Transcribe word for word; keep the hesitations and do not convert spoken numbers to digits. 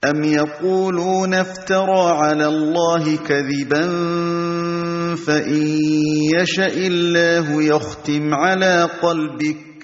أَمْ يَقُولُونَ افْتَرَىٰ عَلَى اللَّهِ كَذِبًا فَإِن يَشَإِ اللَّهُ يَخْتِمْ عَلَىٰ قَلْبِكَ